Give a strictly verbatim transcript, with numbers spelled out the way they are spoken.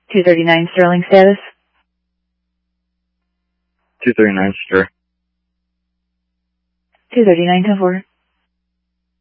two thirty-nine Sterling status. two thirty-nine, sure. two thirty-nine, ten four.